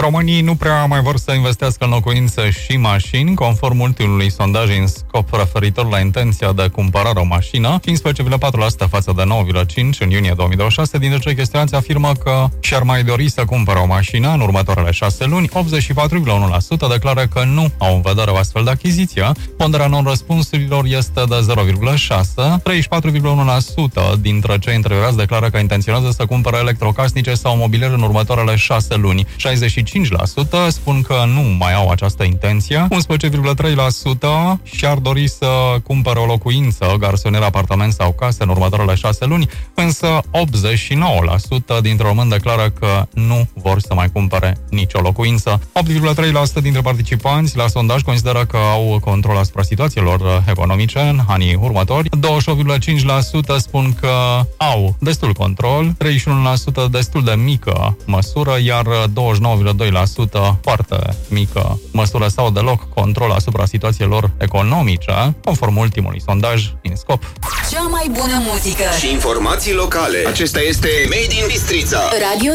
Românii nu prea mai vor să investească în locuințe și mașini, conform ultimului sondaj în scop referitor la intenția de cumpărare o mașină, 15,4% față de 9,5% în iunie 2026, dintre cei chestionați afirmă că și-ar mai dori să cumpere o mașină în următoarele 6 luni, 84,1% declară că nu au în vedere o astfel de achiziție, ponderea non-răspunsurilor este de 0,6%, 34,1% dintre cei intervievați declară că intenționează să cumpere electrocasnice sau mobilier în următoarele 6 luni, 65% spun că nu mai au această intenție, 11,3% și-ar dori să cumpere o locuință, garsonier, apartament sau casă în următoarele 6 luni, însă 89% dintre români declară că nu vor să mai cumpere nicio locuință. 8,3% dintre participanți la sondaj consideră că au control asupra situațiilor economice în anii următori, 28,5% spun că au destul control, 31% destul de mică măsură, iar 29,2% foarte mică măsură sau deloc control asupra situațiilor economice, conform ultimului sondaj din scop. Cea mai bună muzică și informații locale. Acesta este Made in Bistrița. Radio